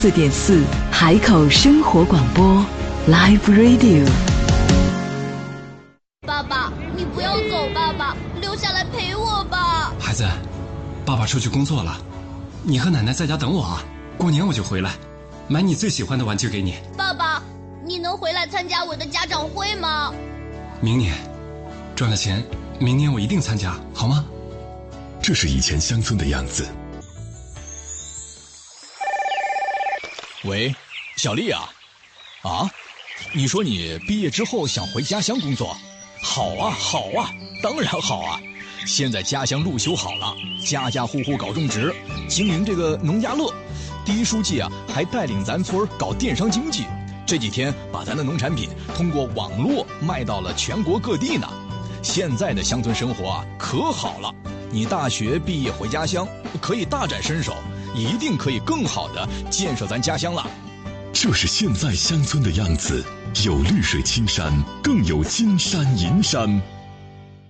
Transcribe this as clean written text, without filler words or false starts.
4.4海口生活广播 Live Radio。 爸爸，你不要走，爸爸，留下来陪我吧。 孩子，爸爸出去工作了，你和奶奶在家等我啊，过年我就回来，买你最喜欢的玩具给你。 爸爸，你能回来参加我的家长会吗？ 明年赚了钱，明年我一定参加，好吗？ 这是以前乡村的样子。 喂，小丽啊，你说你毕业之后想回家乡工作？好啊，当然好啊！现在家乡路修好了，家家户户搞种植，经营这个农家乐。第一书记啊，还带领咱村搞电商经济，这几天把咱的农产品通过网络卖到了全国各地呢。现在的乡村生活啊，可好了！你大学毕业回家乡，可以大展身手，一定可以更好的建设咱家乡了。 这是现在乡村的样子，有绿水青山，更有金山银山。